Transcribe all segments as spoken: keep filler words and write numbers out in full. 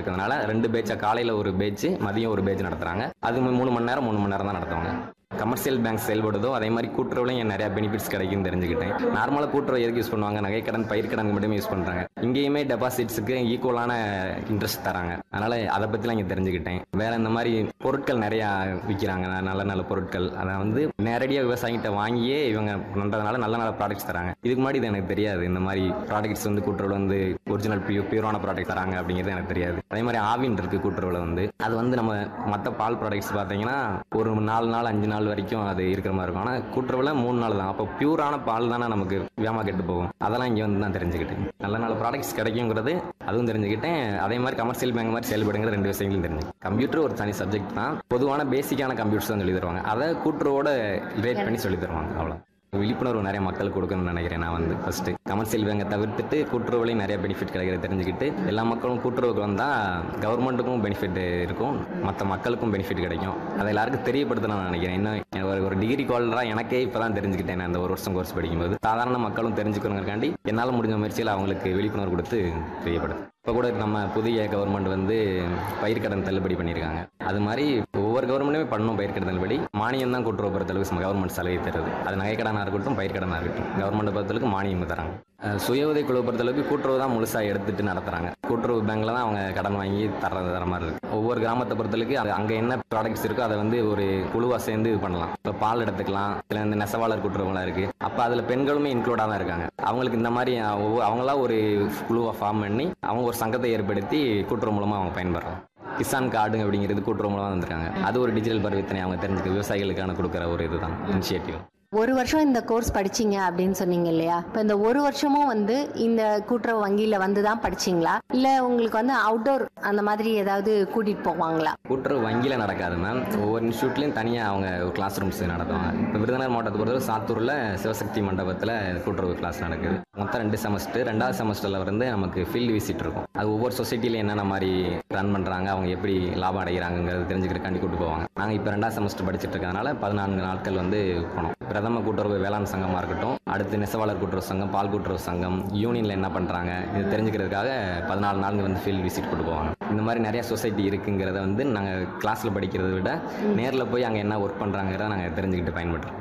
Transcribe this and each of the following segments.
இருக்கிறதுனால ரெண்டு பேட்சா, காலையில் ஒரு பேட்ச், மதியம் ஒரு பேட்ச் நடத்துகிறாங்க. அது மூணு மணி நேரம் மூணு மணி நேரம் தான் நடத்துவாங்க. கமர்ஷியல் பேங்க் செயல்படுதோ அதே மாதிரி கூட்டுறவுலையும் நிறைய பெனிஃபிட்ஸ் கிடைக்குன்னு தெரிஞ்சுக்கிட்டேன். நார்மலாக கூட்டுறவு எதுக்கு யூஸ் பண்ணுவாங்க? நகைக்கடன், பயிர்க்கடன் மட்டுமே யூஸ் பண்ணுறாங்க. இங்கேயுமே டெபாசிட்ஸுக்கு ஈக்குவலான இன்ட்ரெஸ்ட் தராங்க. அதனால் அதை பற்றிலாம் இங்கே தெரிஞ்சுக்கிட்டேன். வேறு இந்த மாதிரி பொருட்கள் நிறையா விற்கிறாங்க, நல்ல நல்ல பொருட்கள். அதை வந்து நேரடியாக விவசாயிகிட்ட வாங்கியே இவங்க பண்ணுறதுனால நல்ல நல்ல ப்ராடக்ட்ஸ் தராங்க. இதுக்கு முன்னாடி இது எனக்கு தெரியாது. இந்த மாதிரி ப்ராடக்ட்ஸ் வந்து கூட்டுறவு வந்து ஒரிஜினல் பியூ பியூரான ப்ராடக்ட் தராங்க அப்படிங்கிறது எனக்கு தெரியாது. அதே மாதிரி ஆவின் இருக்குது கூட்டுறவில் வந்து. அது வந்து நம்ம மற்ற பால் ப்ராடக்ட்ஸ் பார்த்தீங்கன்னா ஒரு நாலு நாள் அஞ்சு நாள் வரைக்கும் அது இருக்கிற மாதிரி இருக்கும். ஆனால் கூட்டுறவுல மூணு நாள் தான். அப்போ பியூரான பால் தானே நமக்கு வேகமாக கெட்டு போகும். அதெல்லாம் இங்கே வந்து தான் தெரிஞ்சுக்கிட்டேன். நல்ல நல்ல ப்ராடக்ட்ஸ் கிடைக்குங்கிறது அதுவும் தெரிஞ்சுக்கிட்டேன். அதே மாதிரி கமர்ஷியல் பேங்க் மாதிரி செயல்படுங்கிற ரெண்டு விஷயங்களும் தெரிஞ்சு. கம்ப்யூட்டர் ஒரு தனி சப்ஜெக்ட் தான். பொதுவான பேசிக்கான கம்ப்யூட்டர்ஸ் தான் சொல்லி தருவாங்க. அதை கூட்டுறவோட ரேட் பண்ணி சொல்லி தருவாங்க. அவ்வளோ விழிப்புணர்வு நிறைய மக்களுக்கு கொடுக்கணும்னு நினைக்கிறேன். நான் வந்து ஃபர்ஸ்ட் கமர்ஷியல் பேங்கை தவிர்த்துட்டு கூட்டுறவுலையும் நிறைய பெனிஃபிட் கிடைக்கிறத தெரிஞ்சுக்கிட்டு எல்லா மக்களும் கூட்டுறவுக்கு வந்தால் கவர்மெண்ட்டுக்கும் பெனிஃபிட் இருக்கும், மற்ற மக்களுக்கும் பெனிஃபிட் கிடைக்கும். அதை எல்லாருக்கும் தெரியப்படுத்தணும்னு நினைக்கிறேன். இன்னும் ஒரு ஒரு டிகிரி காலராக எனக்கே இப்போ தான் தெரிஞ்சுக்கிட்டேன். அந்த ஒரு வருஷம் கோர்ஸ் படிக்கும்போது சாதாரண மக்களும் தெரிஞ்சுக்கணுங்கிறக்காண்டி என்னால் முடிஞ்ச முயற்சியில் அவங்களுக்கு விழிப்புணர்வு கொடுத்து தெரியப்படுது. இப்போ கூட நம்ம புதிய கவர்மெண்ட் வந்து பயிர்க்கடன் தள்ளுபடி பண்ணியிருக்காங்க. அது மாதிரி ஒவ்வொரு கவர்மெண்ட்டுமே பண்ணணும் பயிர்க்கடன் தள்ளுபடி. மானியம் தான் கூட்டுறவு பொறுத்தளவுக்கு கவர்மெண்ட் சலுகை தருது. அது நகைக்கடனாக இருக்கட்டும், பயிர்க்கடனாக இருக்கட்டும், கவர்மெண்ட் பொறுத்தளவுக்கு மானியம் தராங்க. சுய உதவி குழு பொறுத்தளவுக்கு கூட்டுறவு தான் முழுசாக எடுத்துட்டு நடத்துகிறாங்க. கூட்டுறவு பேங்க்ல தான் அவங்க கடன் வாங்கி தர தர மாதிரி இருக்குது. ஒவ்வொரு கிராமத்தை பொறுத்தளவுக்கு அது அங்கே என்ன ப்ராடக்ட்ஸ் இருக்கோ அதை வந்து ஒரு குழுவாக சேர்ந்து இது பண்ணலாம். இப்போ பால் எடுத்துக்கலாம், இல்லை இந்த நெசவாளர் கூட்டுறவுலாம் இருக்குது. அப்போ அதில் பெண்களுமே இன்க்ளூடாக தான் இருக்காங்க. அவங்களுக்கு இந்த மாதிரி அவங்களா ஒரு குழுவை ஃபார்ம் பண்ணி அவங்க ஒரு சங்கத்தை ஏற்படுத்தி கூட்டுறவு மூலமாக அவங்க பயன்படுறாங்க. கிசான் கார்டு அப்படிங்கிறது கூட்டுறவு மூலமாக வந்திருக்காங்க. அது ஒரு டிஜிட்டல் பரிவர்த்தனை அவங்க தெரிஞ்சுக்க விவசாயிகளுக்கான கொடுக்குற ஒரு இதுதான் இனிஷியேட்டிவ். ஒரு வருஷம் இந்த கோர்ஸ் படிச்சீங்க அப்படின்னு சொன்னீங்க இல்லையா? இப்போ இந்த ஒரு வருஷமும் வந்து இந்த கூட்டுறவு வங்கியில வந்து தான் படிச்சீங்களா, இல்ல உங்களுக்கு வந்து அவுட்டோர் அந்த மாதிரி ஏதாவது கூட்டிட்டு போவாங்களா? கூட்டுறவு வங்கியில நடக்காது மேம். ஒவ்வொரு இன்ஸ்டியூட்லயும் தனியா அவங்க கிளாஸ் ரூம்ஸ் நடத்துவாங்க. இப்போ விருதுநகர் மாவட்டத்தை பொறுத்தவரை சாத்தூர்ல சிவசக்தி மண்டபத்தில் கூட்டுறவு கிளாஸ் நடக்குது. மொத்தம் ரெண்டு செமஸ்டர். ரெண்டாவது செமஸ்டர்ல வந்து நமக்கு ஃபீல்டு விசிட் இருக்கும். அது ஒவ்வொரு சொசைட்டில என்னென்ன மாதிரி ரன் பண்றாங்க, அவங்க எப்படி லாபம் அடைகிறாங்கிறது தெரிஞ்சுக்கிறக்காண்டி கூட்டு போவாங்க. நாங்கள் இப்போ ரெண்டாவது செமஸ்டர் படிச்சுட்டு இருக்கிறதுனால பதினான்கு நாட்கள் வந்து போனோம். பிரதம கூட்டுறவு வேளாண் சங்கமாக இருக்கட்டும், அடுத்து நெசவாளர் கூட்டுறவு சங்கம், பால் கூட்டுறவு சங்கம், யூனியனில் என்ன பண்ணுறாங்க இது தெரிஞ்சுக்கிறதுக்காக பதினாலு நாள் வந்து ஃபீல்டு விசிட் கொண்டு போவாங்க. இந்த மாதிரி நிறையா சொசைட்டி இருக்குங்கிறத வந்து நாங்கள் கிளாஸில் படிக்கிறத விட நேரில் போய் அங்கே என்ன ஒர்க் பண்ணுறாங்கிறத நாங்கள் தெரிஞ்சுக்கிட்டு பயன்படுறோம்.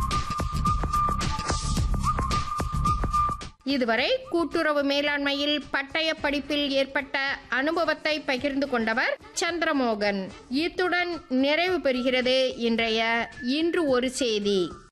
இதுவரை கூட்டுறவு மேலாண்மையில் பட்டய படிப்பில் ஏற்பட்ட அனுபவத்தை பகிர்ந்து கொண்டவர் சந்திரமோகன். இத்துடன் நிறைவு பெறுகிறது இன்றைய இன்று ஒரு செய்தி.